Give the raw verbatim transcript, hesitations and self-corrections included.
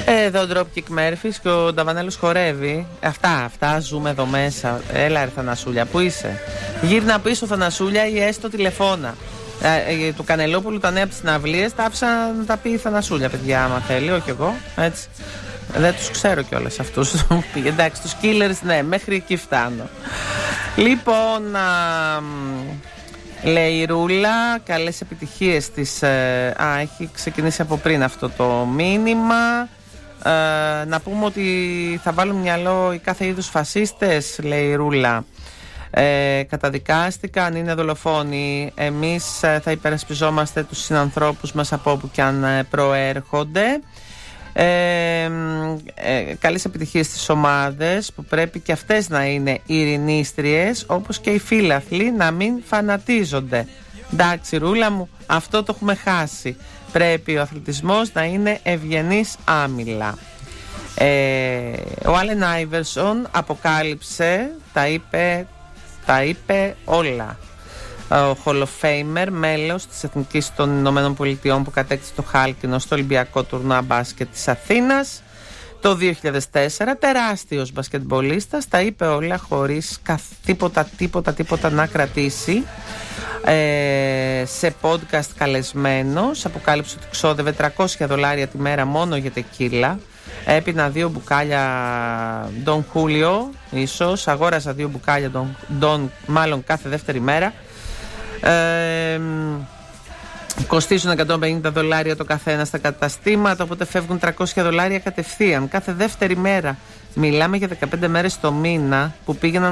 Εδώ ο Dropkick Murphys και ο Νταβανέλος χορεύει. Αυτά, αυτά ζούμε εδώ μέσα. Έλα ρε Θανασούλια, πού είσαι? Γύρνα πίσω Θανασούλια ή έστω τηλεφώνα. Ε, του Κανελόπουλου τα νέα από τις συναυλίες τα άφησα να τα πει η Θανασούλια, παιδιά, άμα θέλει, όχι εγώ. Έτσι. Δεν τους ξέρω κιόλας αυτούς. Εντάξει, τους Killers, ναι, μέχρι εκεί φτάνω. Λοιπόν, α, λέει η Ρούλα, καλές επιτυχίες της. Ε, α, έχει ξεκινήσει από πριν αυτό το μήνυμα. Ε, να πούμε ότι θα βάλουν μυαλό οι κάθε είδους φασίστες, λέει η Ρούλα. Ε, καταδικάστηκαν, είναι δολοφόνοι. Εμείς ε, θα υπερασπιζόμαστε τους συνανθρώπους μας από όπου και αν ε, προέρχονται. Ε, ε, καλές επιτυχίες στις ομάδες που πρέπει και αυτές να είναι ειρηνίστριες, όπως και οι φίλαθλοι να μην φανατίζονται. Εντάξει Ρούλα μου, αυτό το έχουμε χάσει. Πρέπει ο αθλητισμός να είναι ευγενής άμυλα. ε, Ο Άλεν Άιβερσον αποκάλυψε, τα είπε, τα είπε όλα. Ο Hall of Famer, μέλος της Εθνικής των Ηνωμένων Πολιτειών που κατέκτησε το χάλκινο στο Ολυμπιακό τουρνουά μπάσκετ της Αθήνας το δύο χιλιάδες τέσσερα, τεράστιος μπασκετμπολίστας, τα είπε όλα χωρίς καθ, τίποτα, τίποτα, τίποτα να κρατήσει. Ε, σε podcast καλεσμένος αποκάλυψε ότι ξόδευε τριακόσια δολάρια τη μέρα μόνο για τεκίλα. Έπινα δύο μπουκάλια Don Julio, ίσως αγόρασα δύο μπουκάλια Don, Don μάλλον κάθε δεύτερη μέρα. Ε, κοστίζουν εκατόν πενήντα δολάρια το καθένα στα καταστήματα, οπότε φεύγουν τριακόσια δολάρια κατευθείαν κάθε δεύτερη μέρα. Μιλάμε για δεκαπέντε μέρες το μήνα που πήγαιναν